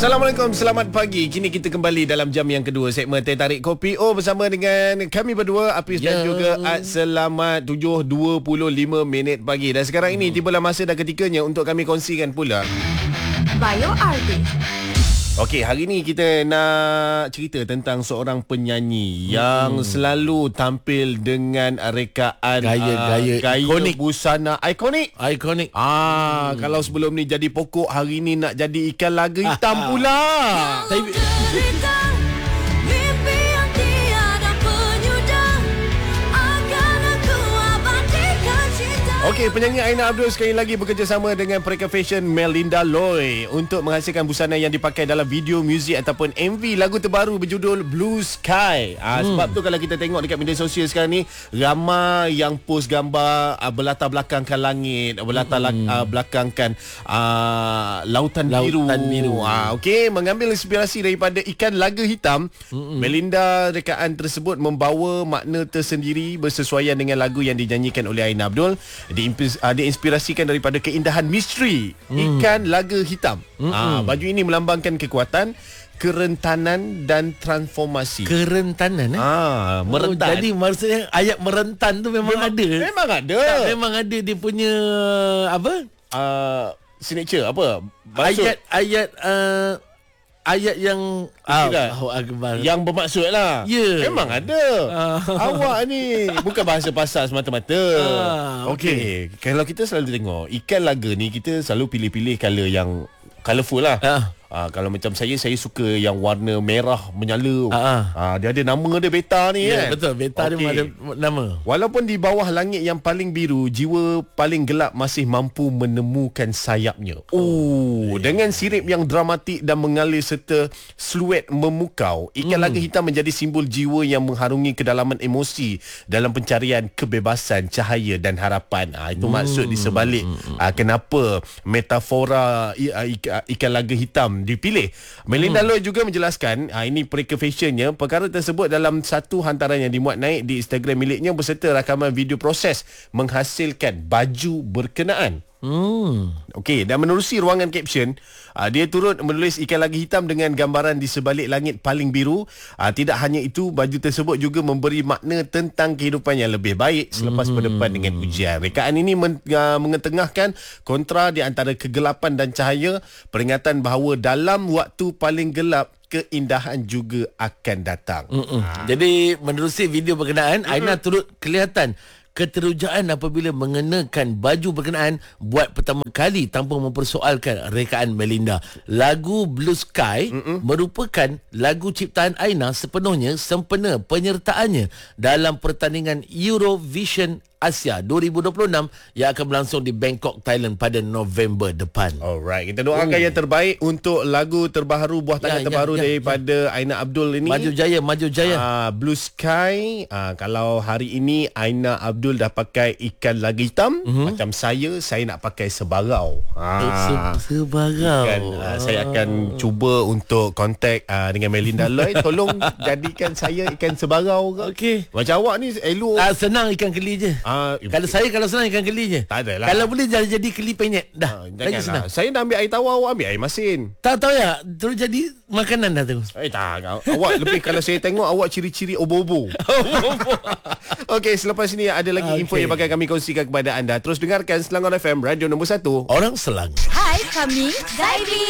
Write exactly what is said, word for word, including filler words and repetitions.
Assalamualaikum, selamat pagi. Kini kita kembali dalam jam yang kedua segmen Teh Tarik Kopi O bersama dengan kami berdua, Apis yeah. dan juga Ad. Selamat tujuh dua puluh lima minit pagi. Dan sekarang ini tibalah masa dan ketikanya untuk kami kongsikan pula Bio R D. Okey, hari ni kita nak cerita tentang seorang penyanyi hmm. yang selalu tampil dengan rekaan gaya-gaya uh, gaya ikonik, busana ikonik. Ikonik. Ah, hmm. kalau sebelum ni jadi pokok, hari ni nak jadi ikan laga hitam pula. Tapi Okey, penyanyi Aina Abdul sekali lagi bekerjasama dengan perekan fashion Melinda Loy untuk menghasilkan busana yang dipakai dalam video muzik ataupun M V lagu terbaru berjudul Blue Sky. Ah, hmm. Sebab tu kalau kita tengok dekat media sosial sekarang ni, ramai yang post gambar uh, berlatar belakangkan langit, berlatar hmm. uh, belakangkan uh, lautan, lautan biru. biru. Ah, okey, mengambil inspirasi daripada ikan laga hitam, hmm. Melinda rekaan tersebut membawa makna tersendiri bersesuaian dengan lagu yang dinyanyikan oleh Aina Abdul. Diinspirasikan daripada keindahan misteri mm. ikan laga hitam. Ah, baju ini melambangkan kekuatan, kerentanan dan transformasi. Kerentanan eh? Ah, merentan. Oh, jadi maksudnya ayat merentan tu memang, memang ada. Memang ada. Tak, memang ada dia punya apa? Uh, signature apa? Maksud, ayat ayat uh, ayat yang oh, yang bermaksud lah. Yeah. Memang ada. uh. Awak ni bukan bahasa pasar semata-mata. uh, Okey, okay. Kalau kita selalu tengok ikan laga ni, kita selalu pilih-pilih colour yang colourful lah. uh. Uh, kalau macam saya, saya suka yang warna merah menyala. uh. Uh, Dia ada nama dia, Beta ni yeah, kan. Betul, Beta okay. dia ada nama. Walaupun di bawah langit yang paling biru, jiwa paling gelap masih mampu menemukan sayapnya. Oh, yeah. Dengan sirip yang dramatik dan mengalir serta siluet memukau, ikan hmm. laga hitam menjadi simbol jiwa yang mengharungi kedalaman emosi dalam pencarian kebebasan, cahaya dan harapan. Ah, itu hmm. maksud di sebalik hmm. ah, kenapa metafora ikan laga hitam dipilih. Melinda hmm. Loy juga menjelaskan, ah, ini pereka fashionnya, perkara tersebut dalam satu hantaran yang dimuat naik di Instagram miliknya beserta rakaman video proses menghasilkan baju berkenaan. Hmm. Okey, dan menerusi ruangan caption, uh, dia turut menulis ikan laga hitam dengan gambaran di sebalik langit paling biru. Uh, tidak hanya itu, baju tersebut juga memberi makna tentang kehidupan yang lebih baik selepas hmm. berdepan dengan ujian. Rekaan ini men, uh, mengetengahkan kontra di antara kegelapan dan cahaya, peringatan bahawa dalam waktu paling gelap keindahan juga akan datang. Ha. Jadi menerusi video berkenaan, mm-hmm. Aina turut kelihatan keterujaan apabila mengenakan baju berkenaan buat pertama kali tanpa mempersoalkan rekaan Melinda. Lagu Blue Sky Mm-mm. merupakan lagu ciptaan Aina sepenuhnya sempena penyertaannya dalam pertandingan Eurovision Asia dua ribu dua puluh enam yang akan berlangsung di Bangkok, Thailand pada November depan. Alright, kita doakan oh. yang terbaik untuk lagu terbaru, buah tangan ya, terbaru ya, daripada ya. Aina Abdul ini. Maju jaya, maju jaya. Uh, Blue Sky. Uh, kalau hari ini Aina Abdul dah pakai ikan laga hitam, uh-huh. macam saya, saya nak pakai sebarau. Uh, sebarau. Kan, uh, saya akan cuba untuk kontak uh, dengan Melinda Loy, tolong jadikan saya ikan sebarau. Okey. Macam awak ni elok. Uh, senang ikan keli je. Uh, kalau saya kalau senang ikan keli je. Tak adalah. Kalau boleh jadi, jadi keli penyet dah. Uh, lagi senang. Saya dah ambil air tawar, awak ambil air masin. Tak tahu ya, terus jadi makanan dah tu. Eh tak, awak lebih kalau saya tengok awak ciri-ciri obo-obo. Okey, selepas ini ada lagi okay. info yang bakal kami kongsikan kepada anda. Terus dengarkan Selangor F M, radio nombor satu. Orang Selangor. Hai, kami Zaidi.